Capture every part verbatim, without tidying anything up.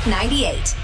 Kick ninety-eight.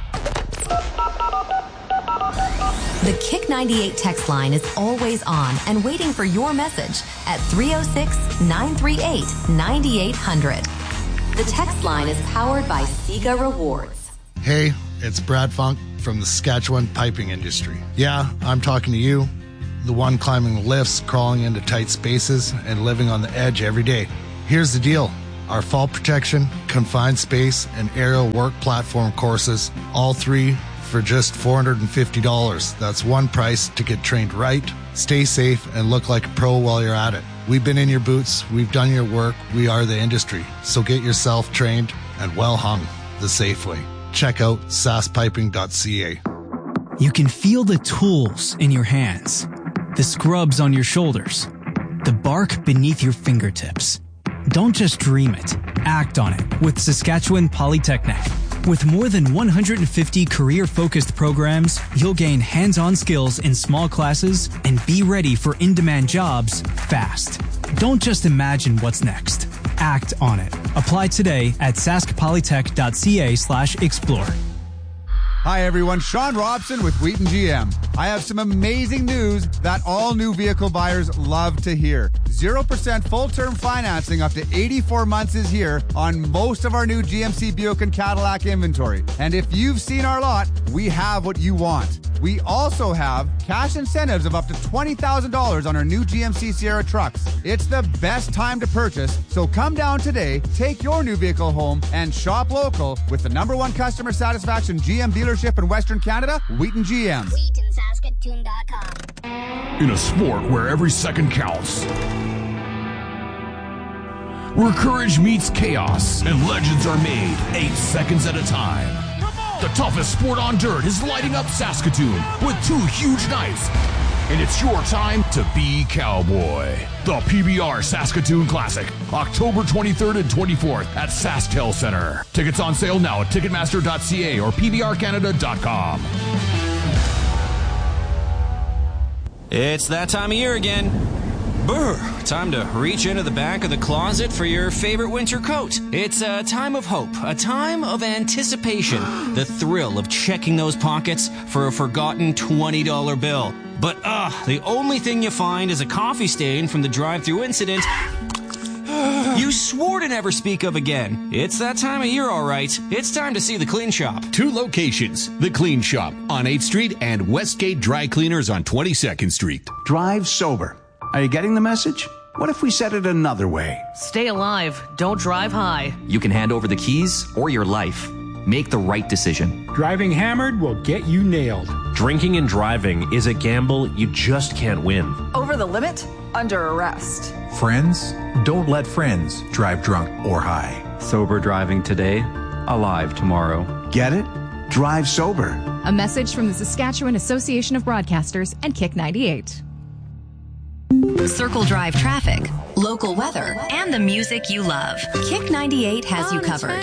The Kick ninety-eight text line is always on and waiting for your message at three oh six, nine three eight, nine eight hundred. The text line is powered by Sega Rewards. Hey, it's Brad Funk from the Saskatchewan piping industry. Yeah, I'm talking to you, the one climbing lifts, crawling into tight spaces, and living on the edge every day. Here's the deal. Our fall protection, confined space, and aerial work platform courses, all three for just four hundred fifty dollars. That's one price to get trained right, stay safe, and look like a pro while you're at it. We've been in your boots, we've done your work, we are the industry. So get yourself trained and well hung the safe way. Check out s a s piping dot c a. You can feel the tools in your hands, the scrubs on your shoulders, the bark beneath your fingertips. Don't just dream it, act on it with Saskatchewan Polytechnic. With more than one hundred fifty career-focused programs, you'll gain hands-on skills in small classes and be ready for in-demand jobs fast. Don't just imagine what's next. Act on it. Apply today at saskpolytech dot c a slash explore. Hi everyone, Sean Robson with Wheaton G M. I have some amazing news that all new vehicle buyers love to hear. zero percent full-term financing up to eighty-four months is here on most of our new G M C, Buick, and Cadillac inventory. And if you've seen our lot, we have what you want. We also have cash incentives of up to twenty thousand dollars on our new G M C Sierra trucks. It's the best time to purchase, so come down today, take your new vehicle home, and shop local with the number one customer satisfaction G M dealership in Western Canada, Wheaton G M. Wheaton Saskatoon dot com. In a sport where every second counts, where courage meets chaos and legends are made eight seconds at a time, the toughest sport on dirt is lighting up Saskatoon with two huge nights. And it's your time to be cowboy. The P B R Saskatoon Classic, October twenty-third and twenty-fourth at SaskTel Center. Tickets on sale now at ticketmaster dot c a or p b r canada dot com. It's that time of year again. Brr, time to reach into the back of the closet for your favorite winter coat. It's a time of hope, a time of anticipation, the thrill of checking those pockets for a forgotten twenty dollar bill. But, ah, uh, the only thing you find is a coffee stain from the drive-thru incident you swore to never speak of again. It's that time of year, all right. It's time to see the Clean Shop. Two locations. The Clean Shop on eighth street and Westgate Dry Cleaners on twenty-second street. Drive sober. Are you getting the message? What if we said it another way? Stay alive. Don't drive high. You can hand over the keys or your life. Make the right decision. Driving hammered will get you nailed. Drinking and driving is a gamble you just can't win. Over the limit? Under arrest. Friends? Don't let friends drive drunk or high. Sober driving today, alive tomorrow. Get it? Drive sober. A message from the Saskatchewan Association of Broadcasters and Kick ninety-eight. Circle Drive traffic, local weather, and the music you love. Kick ninety-eight has you covered.